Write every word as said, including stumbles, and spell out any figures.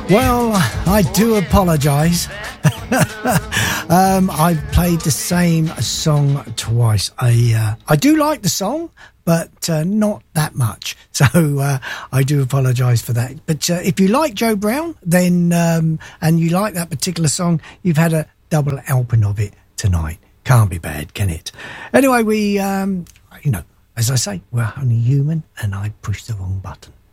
Well, I do apologise. um, I've played the same song twice. I uh, I do like the song, but uh, not that much. So uh, I do apologise for that. But uh, if you like Joe Brown, then um, and you like that particular song, you've had a double helping of it tonight. Can't be bad, can it? Anyway, we, um, you know, as I say, we're only human, and I pushed the wrong button.